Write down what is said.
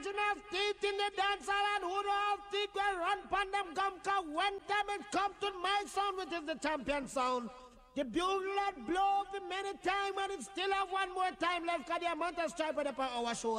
who have teeth in the dancehall and who don't have teeth will run pon them gum, cause when time it come to my sound, which is the champion sound, the bugle that blow for many time and it still have one more time left, cause the amount of stripe for the our show.